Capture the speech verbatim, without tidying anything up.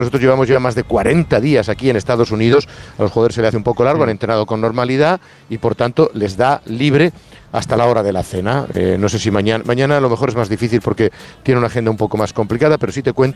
Nosotros llevamos ya más de cuarenta días aquí en Estados Unidos, a los jugadores se les hace un poco largo, han entrenado con normalidad y por tanto les da libre hasta la hora de la cena. Eh, no sé si mañana, mañana a lo mejor es más difícil porque tiene una agenda un poco más complicada, pero sí te cuento